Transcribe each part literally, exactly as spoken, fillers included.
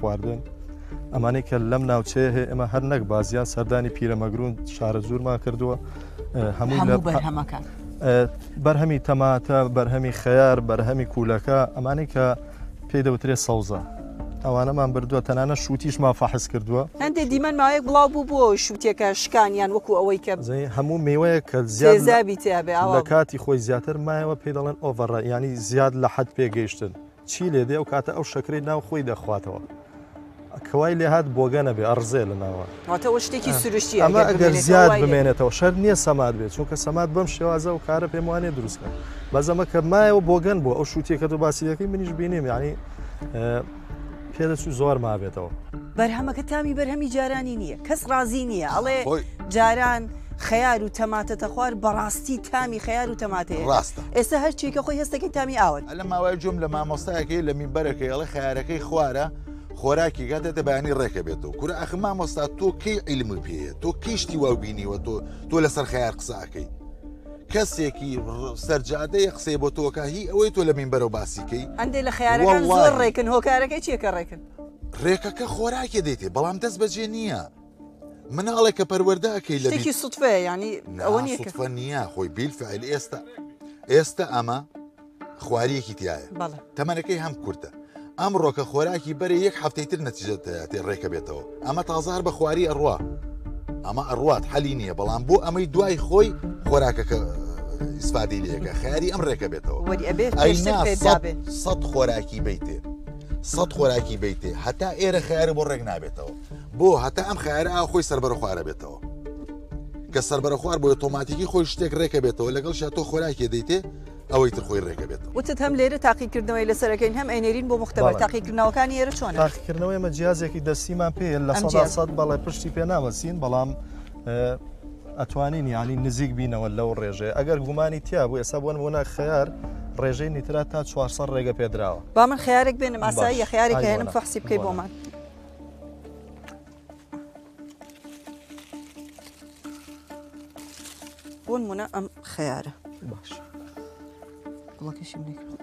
خواردن ئەمانەی کە لەم ناوچەیە هەیە ئێمە هەر نەک بازیان سەردانی پیرەمەگرون شارە زۆرمان کردووە هەموو بەرهەمەکان بەرهەمی تەماتە بەرهەمی خەیار بەرهەمی کوولەکە ئەمانەی کە پێی دەوترێت سەوزە ئەوانەمان بردووە تەنانە شووتیشمان فەحس کردووە هەندێک دیمەن ماوەیەک بڵاو بوو بۆ شووتێکە شکانیان وەکو ئەوەی کە هەموو میوەیە کە زیاد تێبێ لە کاتی خۆی زیاتر مایەوە پێ دەڵێن ئۆڤەڕە ینی زیاد لە حەد پێگەیشتن چی لێ دێ و کاتە ئەو شەکرەی ناو خۆی دەخواتەوە کەوای لێ هات بۆگە نەبێ ئەڕزێ لە ناوە شتێکی سروشتی ئەمە ئەگەر زیاد بمێنێتەوە شەر نییە سەمات بێت چونکە سەمات بەم شێوازە و کارە پێم وانێ دروستکە بەزەمە کە مایەوە بۆگەن بۆ ئەو شووتێکە و باسیەکەی منیش بینیم ینی پێدەچوو زۆر مابێتەوە بەرهەمەکە تامی بەرهەمی جارانی نییە کەس ڕازی نییە ئەڵێ جاران خەیار و تەماتەتە خوار بەڕاستی تامی خەیار و تەماتەیە ڕاستە ئێستا هەر چێکە خۆی هەستەکەی تامی ئاوت لە ماوەی جۆم لە مامۆستایەکەی لە میبەرەکەی ئەڵێ خەیارەکەی خوارە خۆراکی گاتێتە بەیانی ڕێکە بێتەوە کورە ئەخ مامۆستا تۆ کەی عیلمت پێیە تۆ کەیشتی واو بینیوە تۆ تۆ لەسەر خەیار قسەکەی کەسێکی سەرجادەیە قسەی بۆ تۆکە هی ئەوەی تۆ لە مینبەرەوە باسیکەی ئەندێ لە خەیارەکان زۆر ڕێکن هۆکارەکەی چیەکە ڕێکن ڕێکەکە خۆراکێ دێتێ بەڵام دەست بەجێ نییە مناڵێک کە پەروەردەکەی لە شتێکی سوتفەیە ینی ئەوە نییە سوتفە نییە خۆی بیلفعل ئێستا ئێستا ئەمە خواریەکی تایە تەمەنەکەی هەم کورتە ئەم ڕۆکە خۆراکی بەرە یەک هەفتەی تر نەتیجەتێ ڕێکە بێتەوە ئەمە تازار بە خواری ئەڕوا ئەمە ئەڕوات حەلی نییە بەڵام بۆ ئەمەی دوای خۆی خۆراکەکە ئیسفادی لەکە خیاری ئەم ڕێکە بێتەوە سەد خۆراکی بیتێ سەد خۆراکی بیتێ هەتا ئێرە خیارە بۆ ڕێک نابێتەوە بۆ هەتا ئەم خیارە ئا خۆی سەربەرە خوارە بێتەوە کە سەربەرە خوار بۆ ئۆتۆماتیکی خۆی شتێک ڕێکە بێتەوە لەگەڵ شاتۆ خۆراکی دەیتێ ئەوەی تر خۆی ڕێکە بێتەوە وتت هەم لێرە تاقیکردنەوەی لەسەرەکەین هەم ئەینێرین بۆ مختبەر تاقیکردنەوەکانی ئێرە چۆنە تاقیکردنەوەی ئەمە جیازێکی دەستیمان پێ لە سەد سەد بەڵێ پشتی پێ ناوەسین بەڵام ئەتوانین ینی نزیک بینەوە لەو ڕێژێ ئەگەر گومانی تیا بوو ئێستا بۆن بۆ خەیار ڕێژەی نیترات تا چوارسەد ڕێگە پێدراوە با من خیارێک بێنم ئاسایی خیارێک هێنم فەحسی بکەی بۆمان بۆ نمونە ئەم خیارە باش گوڵەکەشی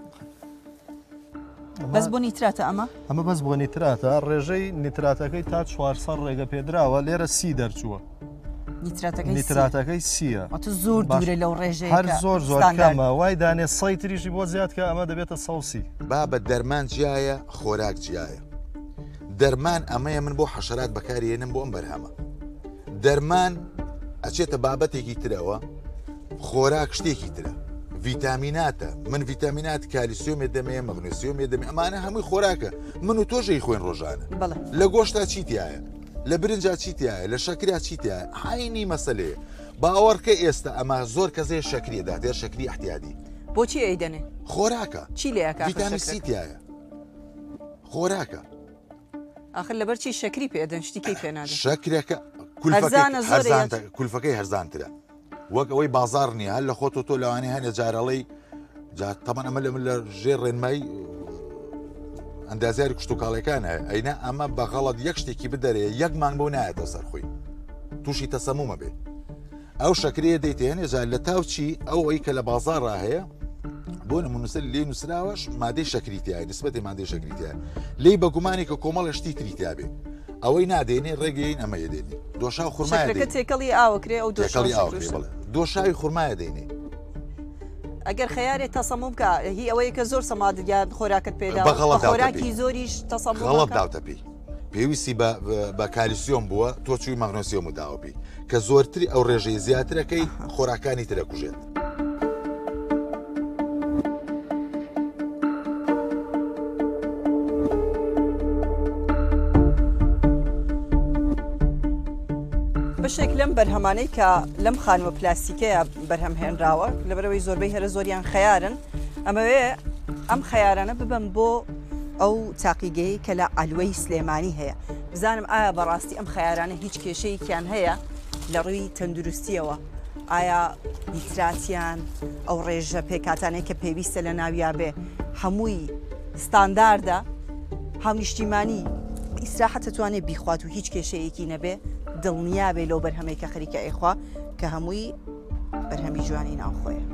بەس بۆ نیتراتە ئەمە ئەمە بەس بۆ نیتراتە ڕێژەی نیتراتەکەی تا چوارسەد ڕێگە پێدراوە لێرە سی دەرچووە نیتراتەکەی سیە زۆر دوورە لەو ڕێژەی هەر زۆر زۆر کەمە وای دانێ سەی تریشی بۆ زیاد کە ئەمە دەبێتە سەوسی با بە دەرمان جیایە خۆراک جیایە دەرمان ئەمەیە من بۆ حەشەرات بەکارهێنم بۆ ئەم بەرهەمە دەرمان ئەچێتە بابەتێکی ترەوە خۆراک شتێکی ترە ڤیتامیناتە من ڤیتامینات کالیسیۆمێ دەمێ مەغنیسیۆمێ دەمێ ئەمانە هەمووی خۆراکە من و تۆژەی خۆین ڕۆژانە لە گۆشتا چیتیایە لە برنجا چیتیایە لە شەکریا چیتیایە هاینی مەسەلەیە باوەڕکە ئێستا ئەمە زۆر کەسێ شەکریەدا دێر شەکری احتیادی بۆچی ئەیدەنێ خۆراکە چی لێکە ڤیتامین سیتیایە خۆراکە ئاخر لەبەر چی شەکری پێدەن شتیکەی پێنادە شەکرەکە کولفەکەی هەرزانترە وەک ئەوەی بازار نییە هەر لە خۆتۆ تۆ لەوانێ هەنێ جارەڵی تەمان ئەمە لە من لە ژێر ڕێنمای ئەندازیاری کشت و کاڵەکانە ئەینە ئەمە بەغەڵەت یەک شتێکی بدەرێ یەک مانگ بۆ نایەتە سەرخۆی تووشی تەسەمومە بێ ئەو شەکرەیە دەیتێنێ جار لە تاوچی ئەو ئەوی کە لە بازاڕا هەیە بۆ نمونووسەر لێ نووسراوەش مادەی شەکریتیای نسبەتی مادەی شەکریتیای لێی بە گومانی کە کۆمەڵە شتی تریتیا بێ ئەوەی نادێنێ ڕێگەین ئەمەیە دێنێ دۆشا خورمایە تێکەڵی ئاوەکرێ ئەو دۆشاوی خورمایە دێنێ ئەگەر خەیارێت تەسەموم کە هی ئەوەیە کە زۆر سەمادگیان خۆراکت پێدا خۆراکی زۆریش تەسەڵەت داوتەپی پێویستی بە کالیسیۆم بووە تۆ چووی مەغنۆسیۆم و داوەپی کە زۆرتری ئەو ڕێژەی زیاترەکەی خۆراکانی ترەکوژێت بەشێک لەم بەرهەمانەی کە لەم خانوە پلاستیکەیە بەرهەم هێنراوە لەبەرەوەی زۆربەی هەرە زۆریان خەیارن ئەمەوێ ئەم خەیارانە ببم بۆ ئەو تاقیگەی کە لە ئالوەی سلێمانی هەیە بزانم ئایا بەڕاستی ئەم خەیارانە هیچ کێشەیەکیان هەیە لە ڕووی تەندروستیەوە ئایا نیتراتیان ئەو ڕێژە پێکاتانەی کە پێویستە لە ناویا بێ هەمووی ستانداردە هاونیشتیمانی ئیسراحەت دەتوانێت بیخوات و هیچ کێشەیەکی نەبێ دڵنیا بێ لەو بەرهەمەی کە خەریکە ئەیخوا کە هەمووی بەرهەمی جوانی ناوخۆیە.